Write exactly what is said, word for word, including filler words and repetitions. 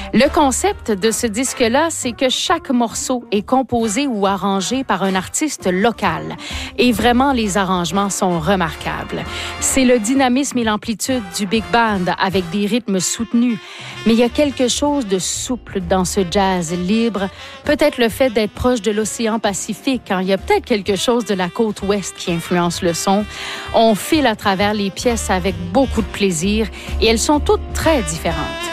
Le concept de ce disque-là, c'est que chaque morceau est composé ou arrangé par un artiste local. Et vraiment, les arrangements sont remarquables. C'est le dynamisme et l'amplitude du big band avec des rythmes soutenus. Mais il y a quelque chose de souple dans ce jazz libre. Peut-être le fait d'être proche de l'océan Pacifique, quand il y a peut-être quelque chose de la côte ouest qui influence le son. On file à travers les pièces avec beaucoup de plaisir et elles sont toutes très différentes.